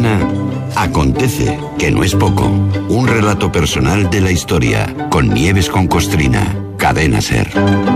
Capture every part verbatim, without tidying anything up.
semana acontece, que no es poco. Un relato personal de la historia, con Nieves con Costrina. Cadena SER.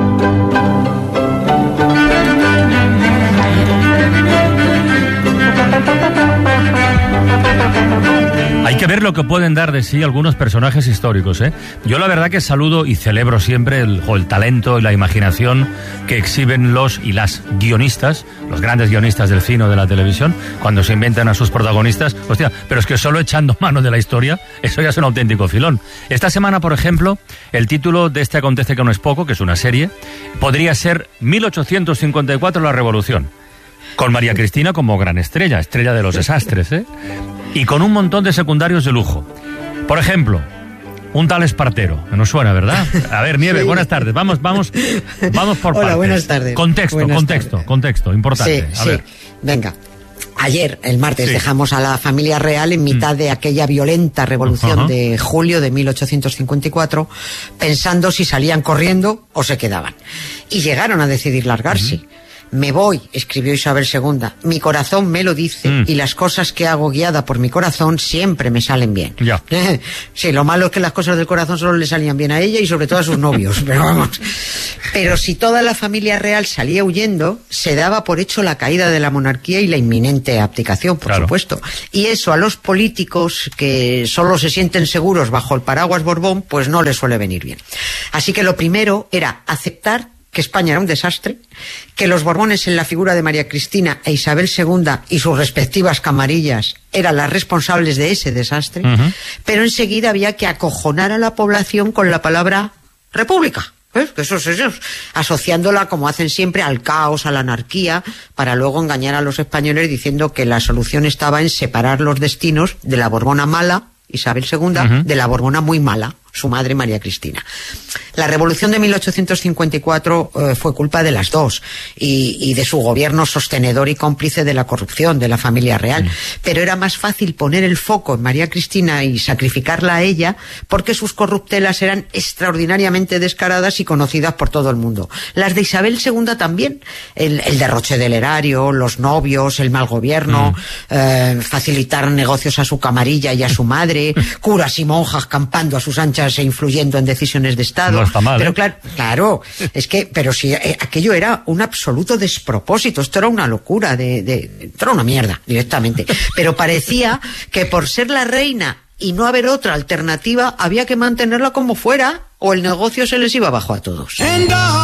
Hay que ver lo que pueden dar de sí algunos personajes históricos, ¿eh? Yo la verdad que saludo y celebro siempre el, el talento y la imaginación que exhiben los y las guionistas, los grandes guionistas del cine o de la televisión, cuando se inventan a sus protagonistas. Hostia, pero es que solo echando mano de la historia, eso ya es un auténtico filón. Esta semana, por ejemplo, el título de este Acontece que no es poco, que es una serie, podría ser mil ochocientos cincuenta y cuatro, la Revolución, con María Cristina como gran estrella, estrella de los desastres, ¿eh? Y con un montón de secundarios de lujo. Por ejemplo, un tal Espartero. Me nos suena, ¿verdad? A ver, Nieves, sí. Buenas tardes. Vamos, vamos, vamos por Hola, partes. buenas tardes. Contexto, buenas contexto, tardes. contexto, importante. Sí, a sí. ver. Venga. Ayer, el martes, Sí. dejamos a la familia real en mitad mm. de aquella violenta revolución uh-huh. de julio de mil ochocientos cincuenta y cuatro, pensando si salían corriendo o se quedaban. Y llegaron a decidir largarse. Uh-huh. Me voy, escribió Isabel segunda. Mi corazón me lo dice mm. y las cosas que hago guiada por mi corazón siempre me salen bien. Ya. Sí, lo malo es que las cosas del corazón solo le salían bien a ella y sobre todo a sus novios, pero vamos. Pero si toda la familia real salía huyendo, se daba por hecho la caída de la monarquía y la inminente abdicación, por claro. supuesto. Y eso a los políticos que solo se sienten seguros bajo el paraguas Borbón, pues no les suele venir bien. Así que lo primero era aceptar que España era un desastre, que los Borbones en la figura de María Cristina e Isabel segunda y sus respectivas camarillas eran las responsables de ese desastre, uh-huh. pero enseguida había que acojonar a la población con la palabra república. ¿Ves? Que esos, esos, asociándola, como hacen siempre, al caos, a la anarquía, para luego engañar a los españoles diciendo que la solución estaba en separar los destinos de la Borbona mala, Isabel segunda, uh-huh. de la Borbona muy mala, su madre María Cristina. La revolución de mil ochocientos cincuenta y cuatro eh, fue culpa de las dos y, y de su gobierno sostenedor y cómplice de la corrupción de la familia real. Mm. Pero era más fácil poner el foco en María Cristina y sacrificarla a ella porque sus corruptelas eran extraordinariamente descaradas y conocidas por todo el mundo. Las de Isabel segunda también. El, el derroche del erario, los novios, el mal gobierno, mm. eh, facilitar negocios a su camarilla y a su madre, curas y monjas campando a sus anchas e influyendo en decisiones de Estado. No está mal, pero ¿eh? claro, claro, es que, pero si eh, aquello era un absoluto despropósito, esto era una locura, de, de, esto era una mierda, directamente. Pero parecía que por ser la reina y no haber otra alternativa, había que mantenerla como fuera, o el negocio se les iba abajo a todos.